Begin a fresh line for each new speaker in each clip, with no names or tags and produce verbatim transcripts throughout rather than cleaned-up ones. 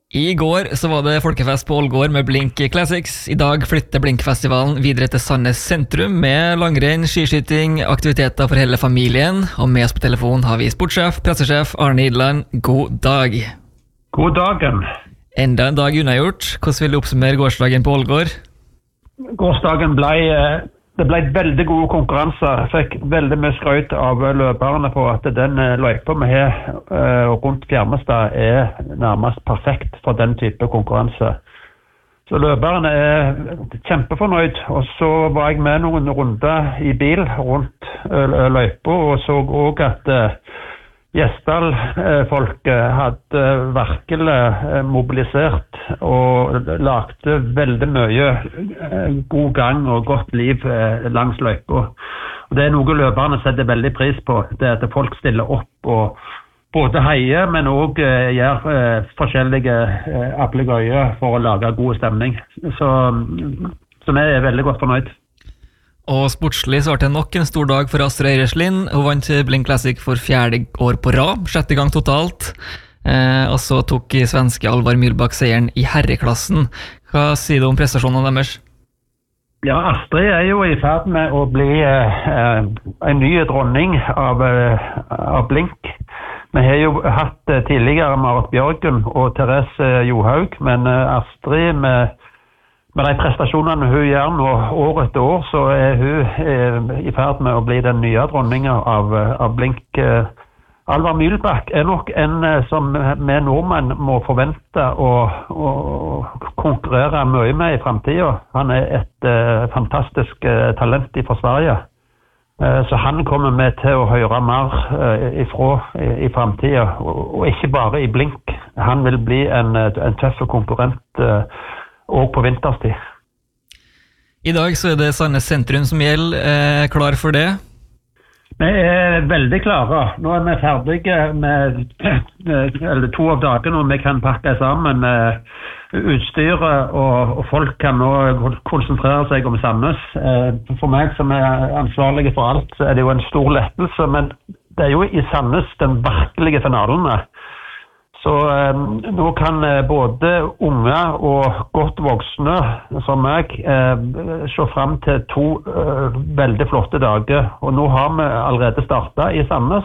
I går så var det folkefest på Ålgård med Blink Classics. I dag flytter Blinkfestivalen videre til Sandnes sentrum med langrenn, skiskyting, aktiviteter for hele familien. Og med oss på telefon har vi sportssjef, pressesjef Arne Idland. God dag.
God dagen.
Enda en dag unnagjort. Hvordan vil du oppsummere gårsdagen på Ålgård?
Gårsdagen ble, det ble veldig gode konkurranser. Jeg fikk veldig mye skrøyt av løperne på at den løypa vi har rundt Fjermestad er nærmest perfekt for den type konkurranse. Så løperne er kjempefornøyd, og så var jeg med noen runder i bil rundt løypa og så også at Gjesdal-folket hadde virkelig mobilisert og lagde veldig mye god gang og godt liv langs løypa. Og det er noe løperne setter veldig pris på, det er at folk stiller opp og både heier, men også gjør forskjellige applegøyer for å lage god stemning. Så, så vi er veldig godt fornøyd.
Og sportslig så var det nok en stor dag for Astrid Eireslind. Hun vant Blink Classic for fjerde år på rad, sjette gang totalt. Eh, og så tok svenske Alvar Myrbakk seieren i herreklassen. Hva sier du om prestasjonene deres?
Ja, Astrid er jo i ferd med å bli eh, en ny dronning av, eh, av Blink. Vi har jo hatt eh, tidligere Marit Bjørgen og Therese Johaug, men eh, Astrid med Med de prestasjonene hun gjør nå år etter år, så er hun eh, i ferd med å bli den nye dronningen av, av Blink. Eh, Alvar Myrbakk er nok en eh, som vi nordmenn må forvente å, å konkurrere mye med i fremtiden. Han er et eh, fantastisk eh, talent fra Sverige. Eh, så han kommer med til å høre mer eh, ifra i, i fremtiden, og, og ikke bare i Blink. Han vil bli en, en tøff konkurrent eh, og på vinterstid.
I dag så er det Sandnes sentrum som gjelder. Eh, klar for det?
Vi er veldig klare. Nå er vi ferdige med eller to av dagene, og vi kan pakke sammen utstyret, og, og folk kan nå konsentrere seg om Sandnes. Eh, for meg som er ansvarlig for alt, så er det jo en stor lettelse, men det er jo i Sandnes den virkelige finalen. Så eh, nå kan eh, både unge og godt voksne som meg eh, se frem til to eh, veldig flotte dager. Og nå har vi allerede startet i Sandnes.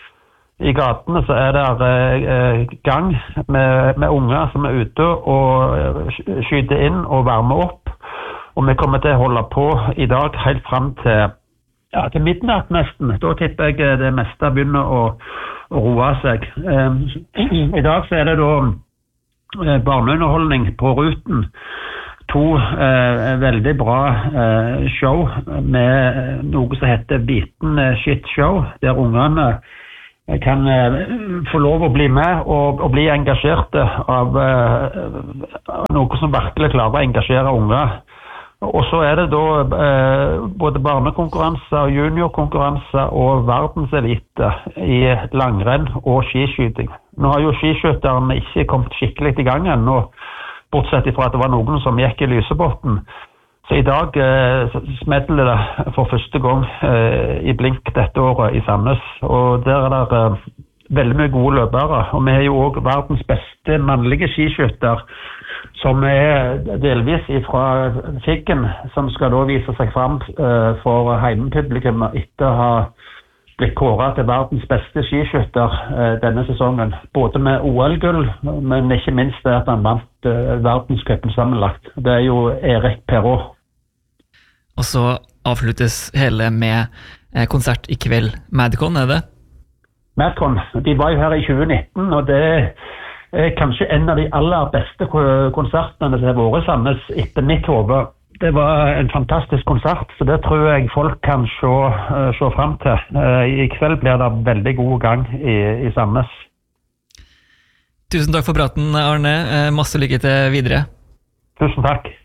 I gatene så er det eh, gang med, med unge som er ute og skyter inn og varmer opp. Og vi kommer til å holde på i dag helt frem til, ja, til midnatt nesten. Da tipper jeg det meste begynner å å roe seg. I dag så er det da barneunderholdning på ruten. To eh, veldig bra eh, show med noe som heter Biten Shit Show, der ungene kan eh, få lov å bli med og, og bli engasjerte av eh, noe som virkelig klarer å engasjere unger. Og så er det da eh, både barnekonkurranser, juniorkonkurranser og verdenselite i langrenn og skiskyting. Nå har jo skiskytterne ikke kommet skikkelig i gang ennå, bortsett fra at det var noen som gikk i Lysebotn. Så i dag eh, smeller det for første gang eh, i Blink dette året i Sandnes. Og der er det eh, veldig mye gode løpere. Og vi har jo også verdens beste mannlige skiskytter, som er delvis fra Figgen, som skal da vise seg frem uh, for heimepublikum etter å ha blitt kåret til verdens beste skiskytter uh, denne sesongen. Både med O L-gull, men ikke minst det at han vant uh, verdenscupen sammenlagt. Det er jo Erik Perrault.
Og så avsluttes hele med eh, konsert i kveld. Madcon, er det?
Madcon, de var jo her i tjue nitten, og det er kanskje en av de aller beste konsertene som har vært i Sandnes etter mitt hode. Det var en fantastisk konsert, så det tror jeg folk kan se, se frem til. I kveld blir det veldig god gang i, i Sandnes.
Tusen takk for praten, Arne. Masse lykke til videre.
Tusen takk.